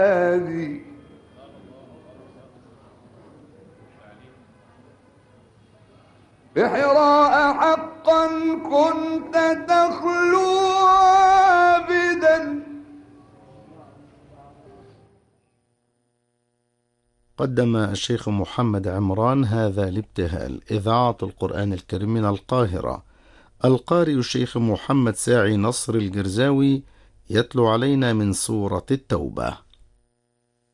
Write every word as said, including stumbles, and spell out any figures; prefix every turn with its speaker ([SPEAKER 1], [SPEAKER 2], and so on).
[SPEAKER 1] هذه بحراء حقا كنت تخلو عابدا.
[SPEAKER 2] قدم الشيخ محمد عمران هذا الابتهال. إذاعة القرآن الكريم من القاهرة. القارئ الشيخ محمد ساعي نصر الجرزاوي يتلو علينا من سورة التوبة.